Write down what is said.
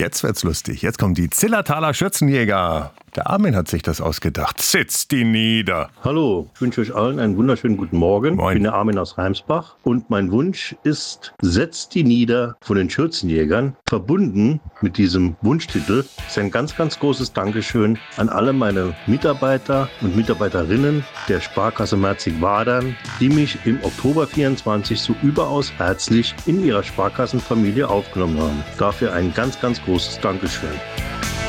Jetzt wird's lustig. Jetzt kommen die Zillertaler Schürzenjäger. Der Armin hat sich das ausgedacht. Sitzt die nieder. Hallo, ich wünsche euch allen einen wunderschönen guten Morgen. Moin. Ich bin der Armin aus Reimsbach und mein Wunsch ist, setzt die nieder von den Schürzenjägern. Verbunden mit diesem Wunschtitel ist ein ganz, ganz großes Dankeschön an alle meine Mitarbeiter und Mitarbeiterinnen der Sparkasse Merzig-Wadern, die mich im Oktober 24 so überaus herzlich in ihrer Sparkassenfamilie aufgenommen haben. Dafür ein ganz, ganz großes Dankeschön.